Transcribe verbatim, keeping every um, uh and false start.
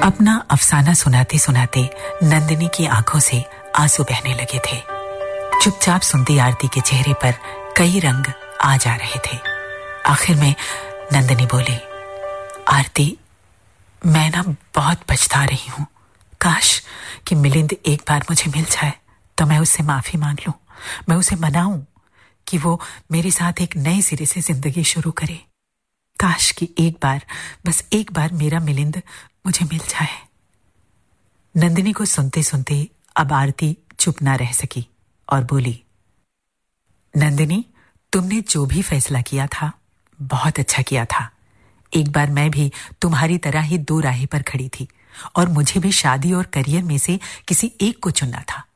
अपना अफसाना सुनाते सुनाते नंदिनी की आंखों से आंसू बहने लगे थे। चुपचाप सुनती आरती के चेहरे पर कई रंग आ जा रहे थे। आखिर में नंदिनी बोली, आरती, मैं ना बहुत पछता रही हूँ। काश कि मिलिंद एक बार मुझे मिल जाए तो मैं उससे माफी मांग लूं, मैं उसे मनाऊं कि वो मेरे साथ एक नए सिरे से जिंदगी शुरू करे। काश कि एक बार, बस एक बार मेरा मिलिंद मुझे मिल जाए। नंदिनी को सुनते सुनते अब आरती चुप ना रह सकी और बोली, नंदिनी, तुमने जो भी फैसला किया था बहुत अच्छा किया था। एक बार मैं भी तुम्हारी तरह ही दो राहें पर खड़ी थी और मुझे भी शादी और करियर में से किसी एक को चुनना था।